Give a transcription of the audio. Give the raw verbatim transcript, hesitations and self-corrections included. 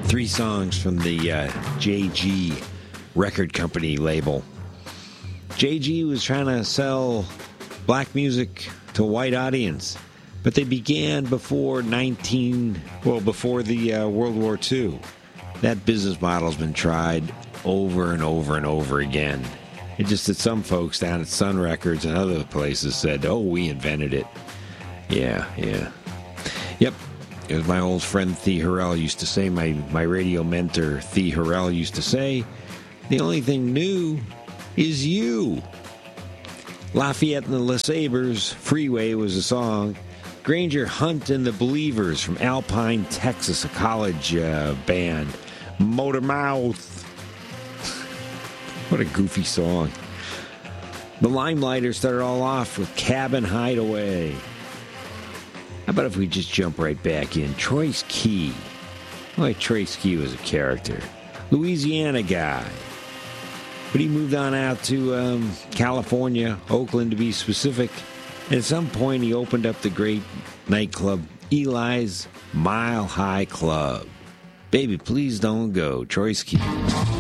Three songs from the uh, J G record company label. J G was trying to sell black music to a white audience, but they began before nineteen, well, before the uh, World War Two. That business model's been tried over and over and over again. It just that some folks down at Sun Records and other places said, "Oh, we invented it." Yeah, yeah. Yep. As my old friend Thee Harrell used to say, my, my radio mentor Thee Harrell used to say, the only thing new is you. Lafayette and the LeSabres, Freeway was a song. Granger Hunt and the Believers from Alpine, Texas, a college uh, band. Motor Mouth. What a goofy song. The Limelighters started all off with Cabin Hideaway. How about if we just jump right back in? Troyce Key. Well, like Troyce Key was a character. Louisiana guy. But he moved on out to um, California, Oakland to be specific. And at some point he opened up the great nightclub, Eli's Mile High Club. Baby, please don't go. Troyce Key.